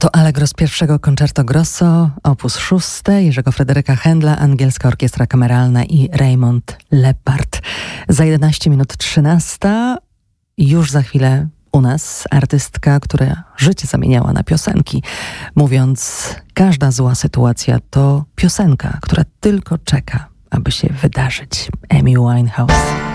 To Allegro z pierwszego Concerto Grosso, opus 6, Jerzego Fryderyka Händla, Angielska Orkiestra Kameralna i Raymond Leppard. Za 11 minut 13, już za chwilę u nas artystka, która życie zamieniała na piosenki, mówiąc, każda zła sytuacja to piosenka, która tylko czeka, aby się wydarzyć. Amy Winehouse.